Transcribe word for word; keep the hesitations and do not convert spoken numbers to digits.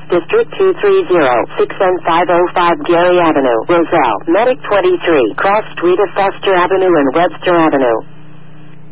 District two three zero six N five oh five Gary Avenue, Roselle, Medic twenty-three, Cross Street of Foster Avenue and Webster Avenue.